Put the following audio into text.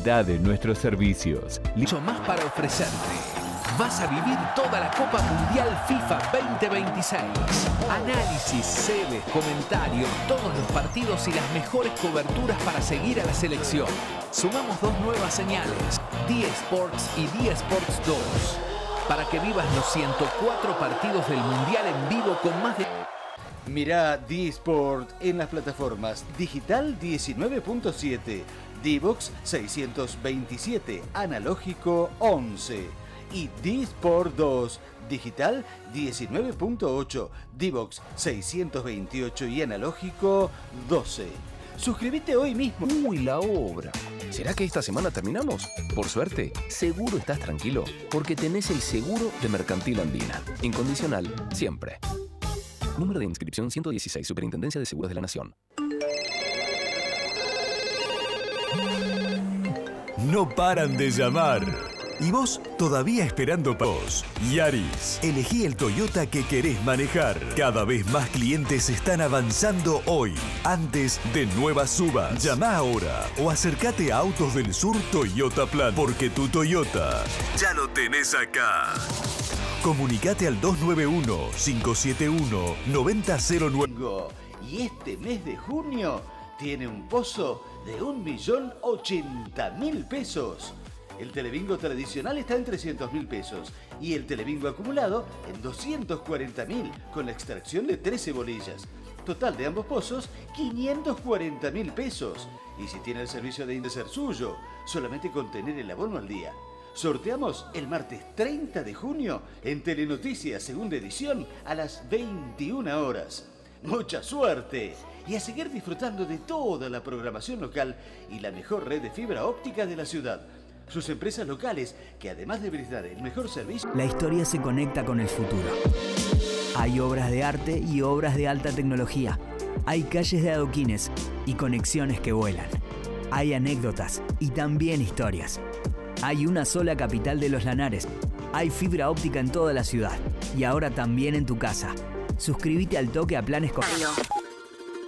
calidad en nuestros servicios. Mucho más para ofrecerte. Vas a vivir toda la Copa Mundial FIFA 2026. Análisis, sedes, comentarios, todos los partidos y las mejores coberturas para seguir a la selección. Sumamos 2 nuevas señales, D-Sports y D-Sports 2, para que vivas los 104 partidos del Mundial en vivo con más de... Mirá D-Sport en las plataformas Digital 19.7, D-Box 627, Analógico 11 y D-Sport 2, Digital 19.8, D-Box 628 y Analógico 12. Suscríbete hoy mismo. Uy, la obra. ¿Será que esta semana terminamos? Por suerte, seguro estás tranquilo, porque tenés el seguro de Mercantil Andina. Incondicional, siempre. Número de inscripción 116, Superintendencia de Seguros de la Nación. No paran de llamar. ¿Y vos todavía esperando vos? Yaris, elegí el Toyota que querés manejar. Cada vez más clientes están avanzando hoy, antes de nuevas subas. Llama ahora o acércate a Autos del Sur Toyota Plan, porque tu Toyota ya lo tenés acá. Comunicate al 291-571-9009. Y este mes de junio tiene un pozo de 1.080.000 pesos. El telebingo tradicional está en 300.000 pesos y el telebingo acumulado en 240.000 con la extracción de 13 bolillas. Total de ambos pozos, 540.000 pesos. Y si tiene el servicio de ser suyo, solamente con tener el abono al día. Sorteamos el martes 30 de junio en Telenoticias, segunda edición, a las 21 horas. ¡Mucha suerte! Y a seguir disfrutando de toda la programación local y la mejor red de fibra óptica de la ciudad. Sus empresas locales, que además de brindar el mejor servicio... La historia se conecta con el futuro. Hay obras de arte y obras de alta tecnología. Hay calles de adoquines y conexiones que vuelan. Hay anécdotas y también historias. Hay una sola capital de los Lanares. Hay fibra óptica en toda la ciudad y ahora también en tu casa. Suscríbete al toque a planes con...